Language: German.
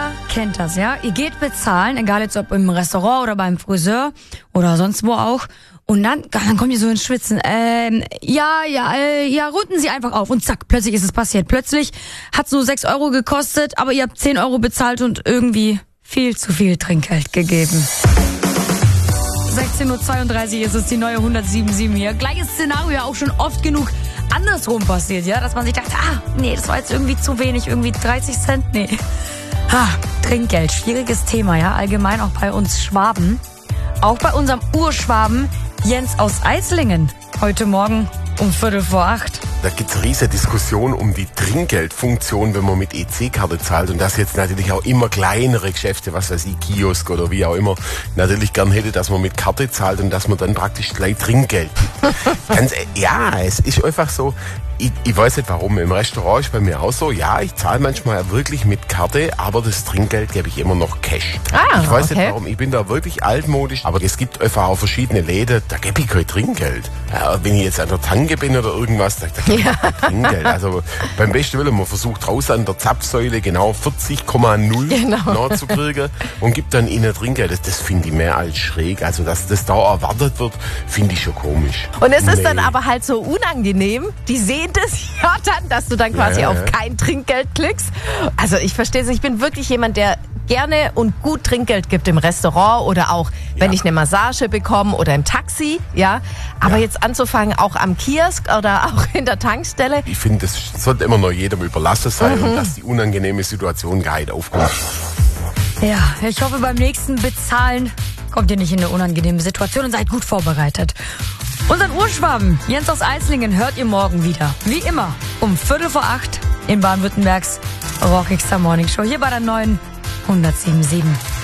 Jeder kennt das, ja? Ihr geht bezahlen, egal jetzt ob im Restaurant oder beim Friseur oder sonst wo auch. Und dann kommt ihr so ins Schwitzen. Runden Sie einfach auf. Und zack, plötzlich ist es passiert. Plötzlich hat's nur 6 Euro gekostet, aber ihr habt 10 Euro bezahlt und irgendwie viel zu viel Trinkgeld gegeben. 16.32 Uhr ist es, die neue 107.7 hier. Gleiches Szenario, auch schon oft genug andersrum passiert, ja? Dass man sich dachte, nee, das war jetzt irgendwie zu wenig, irgendwie 30 Cent, nee. Trinkgeld, schwieriges Thema, ja? Allgemein auch bei uns Schwaben. Auch bei unserem Urschwaben Jens aus Eislingen. Heute Morgen um 7:45. Da gibt's eine riesige Diskussion um die Trinkgeldfunktion, wenn man mit EC-Karte zahlt. Und das jetzt natürlich auch immer kleinere Geschäfte, was weiß ich, Kiosk oder wie auch immer, natürlich gern hätte, dass man mit Karte zahlt und dass man dann praktisch gleich Trinkgeld gibt. Es ist einfach so. Ich weiß nicht warum, im Restaurant ist bei mir auch so, ja, ich zahle manchmal wirklich mit Karte, aber das Trinkgeld gebe ich immer noch Cash. Ich weiß nicht warum, ich bin da wirklich altmodisch, aber es gibt einfach auch verschiedene Läden, da gebe ich kein Trinkgeld. Ja, wenn ich jetzt an der Tanke bin oder irgendwas, da gebe ich kein Trinkgeld. Also beim besten Willen, man versucht raus an der Zapfsäule genau 40,0 nachzukriegen und gibt dann ihnen Trinkgeld. Das finde ich mehr als schräg. Also dass das da erwartet wird, finde ich schon komisch. Und es ist dann aber halt so unangenehm, die sehen das ja dann, dass du dann quasi auf kein Trinkgeld klickst. Also ich verstehe es, ich bin wirklich jemand, der gerne und gut Trinkgeld gibt im Restaurant oder auch, wenn ich eine Massage bekomme oder im Taxi, ja. Aber jetzt anzufangen, auch am Kiosk oder auch in der Tankstelle. Ich finde, das sollte immer noch jedem überlassen sein und dass die unangenehme Situation gar nicht aufkommt. Ja, ich hoffe, beim nächsten Bezahlen kommt ihr nicht in eine unangenehme Situation und seid gut vorbereitet. Unseren Urschwaben, Jens aus Eislingen, hört ihr morgen wieder. Wie immer, um 7:45 in Baden-Württembergs Rockigster Morning Show. Hier bei der neuen 107.7.